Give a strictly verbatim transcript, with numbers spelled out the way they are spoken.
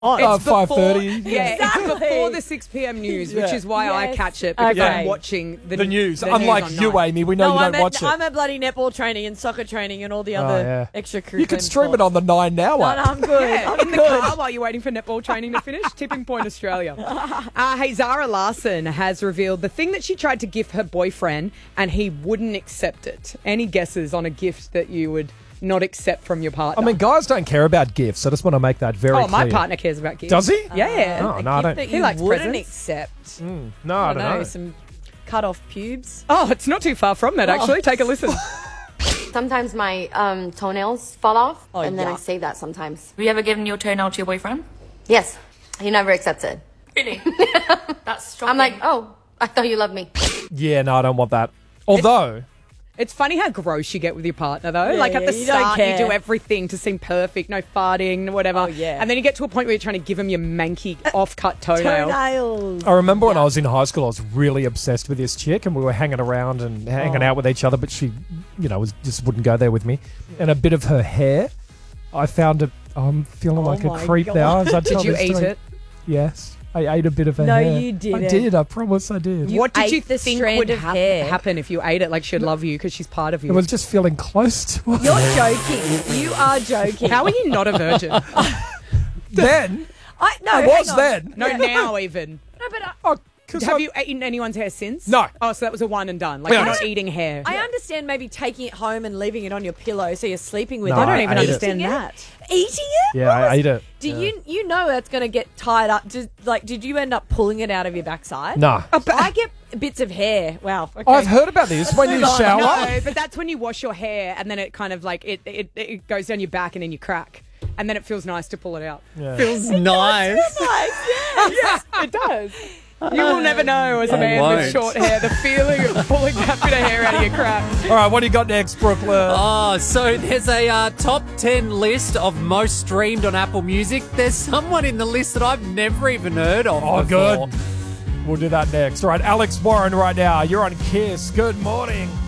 Oh, It's five before- thirty. Yeah, Exactly. it's before the six p.m. news, which Yeah. is why I Yes. catch it because Okay. I'm watching the, The news. the Unlike news you, online. Amy, we know no, you I'm don't at, watch it. I'm at bloody netball training and soccer training and all the Oh, other yeah. extracurricular. You can stream it on the Nine Now No, app. no, I'm good. Yeah, I'm in the good. car while you're waiting for netball training to finish. Tipping Point Australia. Uh, hey, Zara Larson has revealed the thing that she tried to gift her boyfriend and he wouldn't accept it. Any guesses on a gift that you would not accept from your partner? I mean, guys don't care about gifts. I just want to make that very oh, clear. my partner cares about gifts. Does he? Yeah. Oh, A no, I gift don't- that He you likes wouldn't presents. accept. No, I don't know. Some cut off pubes. Oh, it's not too far from that, actually. Take a listen. Sometimes my um, toenails fall off, Oh, and then I yuck. save that sometimes. Have you ever given your toenail to your boyfriend? Yes, he never accepts it. Really? That's shocking. I'm like, oh, I thought you loved me. Yeah, no, I don't want that. Although, It's funny how gross you get with your partner, though. Yeah, like at yeah, the you don't start, you care. do everything to seem perfect, no farting, no whatever. Oh, yeah. And then you get to a point where you're trying to give him your manky, off-cut toenail. Toenails. I remember when I was in high school, I was really obsessed with this chick, and we were hanging around and hanging Oh. out with each other, but she, you know, was just wouldn't go there with me. And a bit of her hair, I found it. I'm feeling Oh like a my creep God. now. As I Did tell you this eat story. it? Yes, I ate a bit of her No, hair. you I didn't. did. I promise I did. You what did ate you the think strand would of hap- hair. happen if you ate it? Like she'd love you because she's part of It you. was just feeling close to her. You're joking. You are joking. How are you not a virgin? Then I, no, I hang was on. then. No, now even. No, but I, Oh, 'cause Have I- you eaten anyone's hair since? No. Oh, so that was a one and done. Like Yeah, you're I not don't- eating hair. I understand maybe taking it home and leaving it on your pillow so you're sleeping with No, it. I don't I even ate it. understand Eating it? that. Eating it? Yeah, What I was- ate it. Do Yeah. you you know that's going to get tied up? Did, like, did you end up pulling it out of your backside? No. I get bits of hair. Wow. Okay. I've heard about this when you move on. shower. No, but that's when you wash your hair and then it kind of like it, it, it goes down your back and then you crack. And then it feels nice to pull it out. Yeah. Feels nice. Nice, yes. It does. You will never know as a I man with won't. short hair the feeling of pulling that bit of hair out of your crack. All right, what do you got next, Brooklyn? Oh, so there's a uh, top ten list of most streamed on Apple Music. There's someone in the list that I've never even heard of Oh, before. good. We'll do that next. All right, Alex Warren right now. You're on Kiss. Good morning.